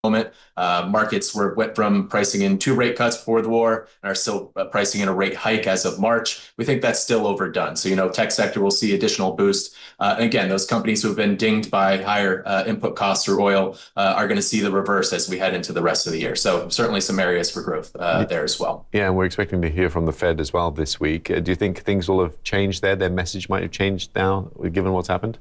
moment. Markets went from pricing in 2 rate cuts before the war and are still pricing in a rate hike as of March. We think that's still overdone. So, tech sector will see additional boost. And again, those companies who have been dinged by higher input costs through oil are going to see the reverse as we head into the rest of the year. So certainly some areas for growth there as well. Yeah, and we're expecting to hear from the Fed as well this week. Do you think things will have changed there? Their message might have changed now, given what's happened?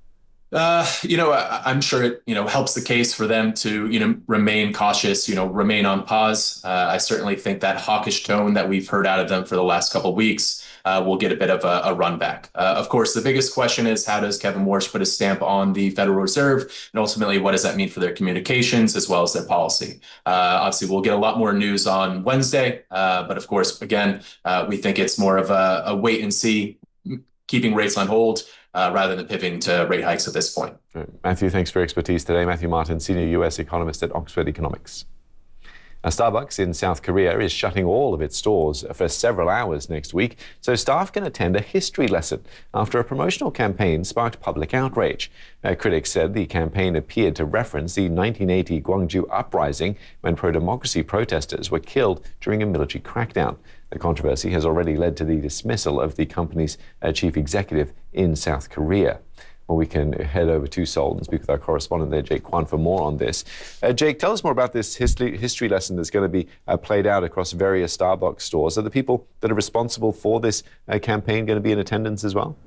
I'm sure it, helps the case for them to, remain cautious, remain on pause. I certainly think that hawkish tone that we've heard out of them for the last couple of weeks will get a bit of a run back. Of course, the biggest question is how does Kevin Warsh put a stamp on the Federal Reserve? And ultimately, what does that mean for their communications as well as their policy? Obviously, we'll get a lot more news on Wednesday. But of course, again, we think it's more of a wait and see, keeping rates on hold, rather than pivoting to rate hikes at this point. Right. Matthew, thanks for your expertise today. Matthew Martin, Senior U.S. Economist at Oxford Economics. Now, Starbucks in South Korea is shutting all of its stores for several hours next week, so staff can attend a history lesson after a promotional campaign sparked public outrage. Critics said the campaign appeared to reference the 1980 Gwangju uprising when pro-democracy protesters were killed during a military crackdown. The controversy has already led to the dismissal of the company's chief executive in South Korea. Well, we can head over to Seoul and speak with our correspondent there, Jake Kwan, for more on this. Jake, tell us more about this history lesson that's going to be played out across various Starbucks stores. Are the people that are responsible for this campaign going to be in attendance as well?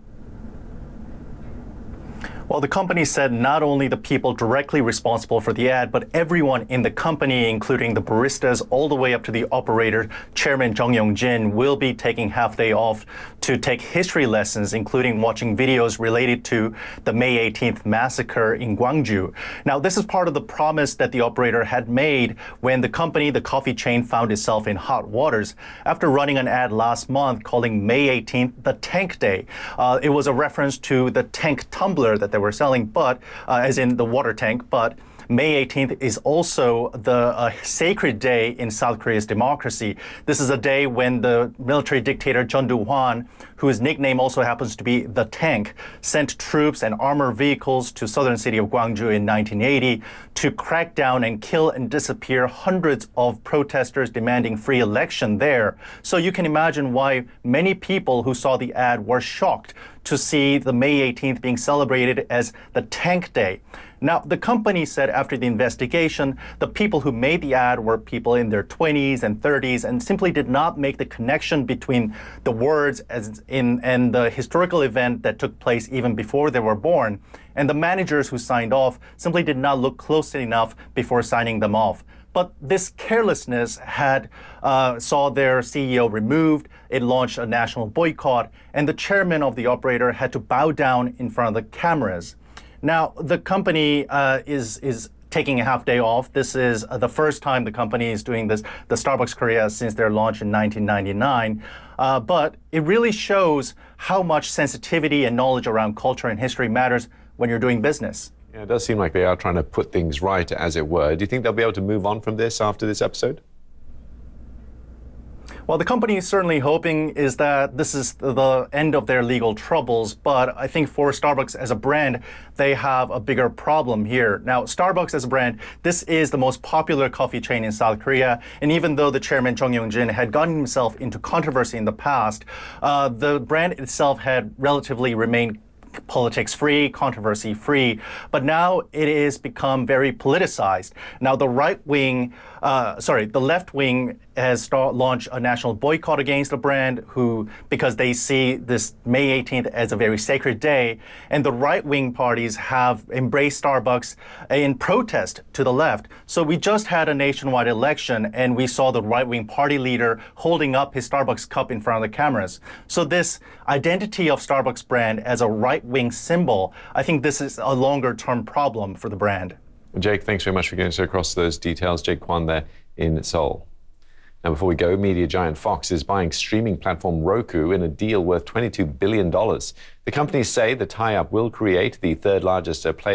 Well, the company said not only the people directly responsible for the ad, but everyone in the company, including the baristas all the way up to the operator, Chairman Jung Yong-jin, will be taking half day off to take history lessons, including watching videos related to the May 18th massacre in Gwangju. Now, this is part of the promise that the operator had made when the company, the coffee chain, found itself in hot waters after running an ad last month calling May 18th the Tank Day. It was a reference to the tank tumbler that they were selling, but as in the water tank, but May 18th is also the sacred day in South Korea's democracy. This is a day when the military dictator Chun Doo-hwan, whose nickname also happens to be the Tank, sent troops and armored vehicles to southern city of Gwangju in 1980 to crack down and kill and disappear hundreds of protesters demanding free election there. So you can imagine why many people who saw the ad were shocked to see the May 18th being celebrated as the Tank Day. Now, the company said after the investigation, the people who made the ad were people in their 20s and 30s and simply did not make the connection between the words and the historical event that took place even before they were born. And the managers who signed off simply did not look closely enough before signing them off. But this carelessness had saw their CEO removed. It launched a national boycott, and the chairman of the operator had to bow down in front of the cameras. Now, the company is taking a half day off. This is the first time the company is doing this, the Starbucks Korea, since their launch in 1999. But it really shows how much sensitivity and knowledge around culture and history matters when you're doing business. Yeah, it does seem like they are trying to put things right, as it were. Do you think they'll be able to move on from this after this episode? Well, the company is certainly hoping is that this is the end of their legal troubles, but I think for Starbucks as a brand, they have a bigger problem here. Now, Starbucks as a brand, this is the most popular coffee chain in South Korea, and even though the chairman Jung Yong-jin had gotten himself into controversy in the past, the brand itself had relatively remained politics-free, controversy-free, but now it is become very politicized. Now the the left wing has launched a national boycott against the brand because they see this May 18th as a very sacred day, and the right-wing parties have embraced Starbucks in protest to the left. So we just had a nationwide election, and we saw the right-wing party leader holding up his Starbucks cup in front of the cameras. So this identity of Starbucks brand as a right-wing symbol, I think this is a longer-term problem for the brand. Jake, thanks very much for getting us across those details. Jake Kwan there in Seoul. Now, before we go, media giant Fox is buying streaming platform Roku in a deal worth $22 billion. The companies say the tie-up will create the third largest player